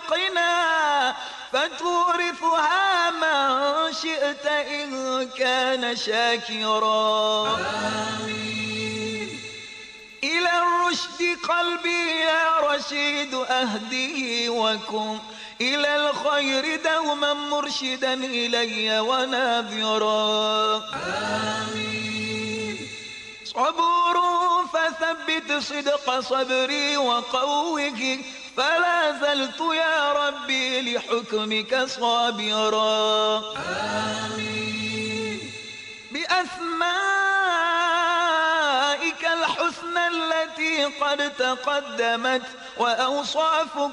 أرزقنا فتورثها من شئت إن كان شاكرا. آمين. إلى الرشد قلبي يا رشيد أهديه وكن إلى الخير دوما مرشدا إلي وناذرا. آمين. صبور فثبت صدق صبري وقوه فلا زلت يا ربي لحكمك صابرا. آمين. بأسمائك الحسنى التي قد تقدمت وأوصافك